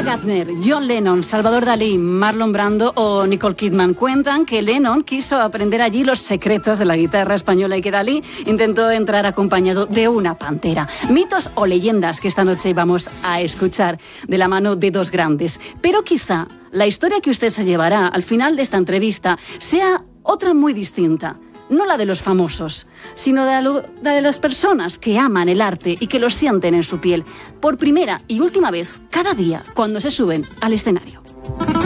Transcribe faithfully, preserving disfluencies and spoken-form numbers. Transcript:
Ava Gardner, John Lennon, Salvador Dalí, Marlon Brando o Nicole Kidman cuentan que Lennon quiso aprender allí los secretos de la guitarra española y que Dalí intentó entrar acompañado de una pantera. Mitos o leyendas que esta noche vamos a escuchar de la mano de dos grandes. Pero quizá la historia que usted se llevará al final de esta entrevista sea otra muy distinta. No la de los famosos, sino la de las personas que aman el arte y que lo sienten en su piel, por primera y última vez, cada día, cuando se suben al escenario.